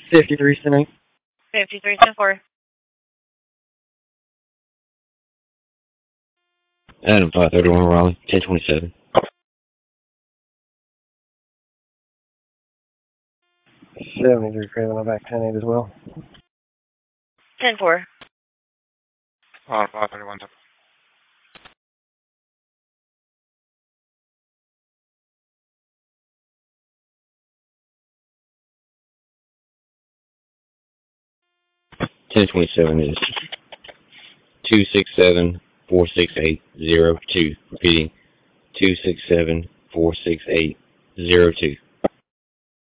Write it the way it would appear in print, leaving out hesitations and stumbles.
53 53-4. Adam 531 Raleigh, 1027. 73 Craven, back 10-8 as well. 10-4. 531. 1027 is 267-468-02. Repeating, 267-468-02.